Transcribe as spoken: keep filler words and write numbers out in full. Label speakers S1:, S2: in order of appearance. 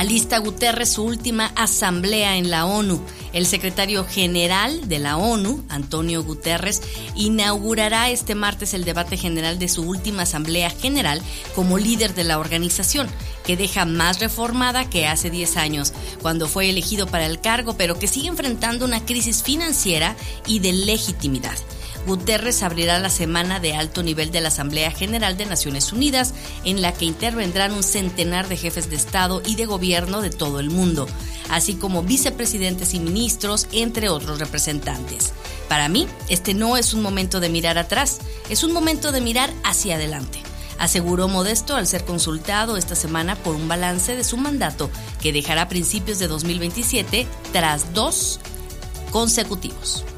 S1: alista Guterres su última asamblea en la ONU. El secretario general de la ONU, Antonio Guterres, inaugurará este martes el debate general de su última asamblea general como líder de la organización, que deja más reformada que hace diez años, cuando fue elegido para el cargo, pero que sigue enfrentando una crisis financiera y de legitimidad. Guterres abrirá la semana de alto nivel de la Asamblea General de Naciones Unidas, en la que intervendrán un centenar de jefes de Estado y de gobierno de todo el mundo, así como vicepresidentes y ministros, entre otros representantes. Para mí, este no es un momento de mirar atrás, es un momento de mirar hacia adelante, aseguró Modesto al ser consultado esta semana por un balance de su mandato que dejará a principios de dos mil veintisiete tras dos consecutivos.